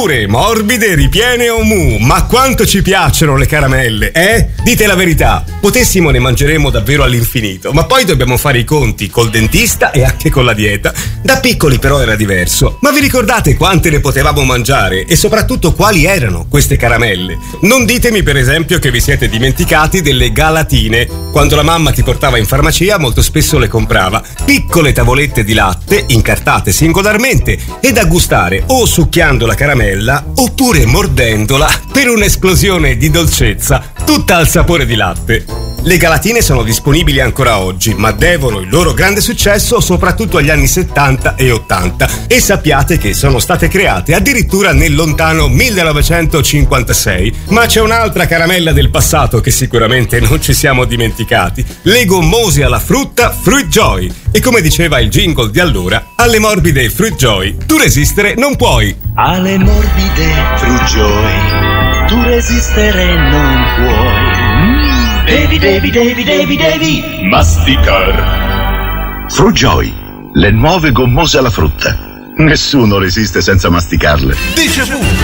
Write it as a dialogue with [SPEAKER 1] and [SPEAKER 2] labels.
[SPEAKER 1] Dure, morbide, ripiene o mu, ma quanto ci piacciono le caramelle, eh? Dite la verità, potessimo ne mangeremo davvero all'infinito, ma poi dobbiamo fare i conti col dentista e anche con la dieta. Da piccoli però era diverso, ma vi ricordate quante ne potevamo mangiare e soprattutto quali erano queste caramelle? Non ditemi per esempio che vi siete dimenticati delle galatine. Quando la mamma ti portava in farmacia molto spesso le comprava, piccole tavolette di latte incartate singolarmente e da gustare o succhiando la caramella oppure mordendola per un'esplosione di dolcezza tutta al sapore di latte. Le galatine sono disponibili ancora oggi, ma devono il loro grande successo soprattutto agli anni 70 e 80 e sappiate che sono state create addirittura nel lontano 1956. Ma c'è un'altra caramella del passato che sicuramente non ci siamo dimenticati, le gommose alla frutta Fruit Joy. E come diceva il jingle di allora, alle morbide Fruit Joy tu resistere non puoi.
[SPEAKER 2] Alle morbide Fruit Joy tu resistere non puoi. Devi masticar.
[SPEAKER 3] Fruit Joy, le nuove gommose alla frutta. Nessuno resiste senza masticarle.
[SPEAKER 4] Déjà vu.